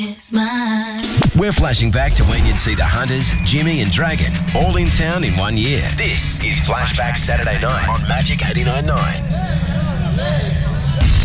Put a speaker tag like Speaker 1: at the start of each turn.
Speaker 1: We're flashing back to when you'd see the Hunters, Jimmy and Dragon all in town in 1 year. This is Flashback Saturday Night on Magic 89.9.